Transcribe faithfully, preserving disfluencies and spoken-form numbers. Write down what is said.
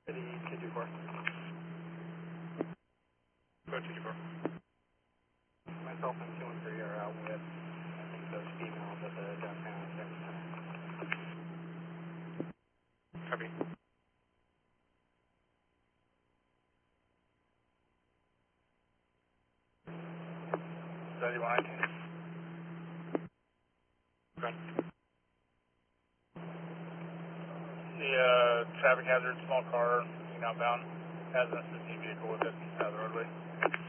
The two two four. Go two two four. Myself and two one three are out with, I think, those females at the downtown service center. Copy. seventy-one nineteen. Okay. The uh, traffic hazard, small car, outbound, has an assisting vehicle with it out of the roadway.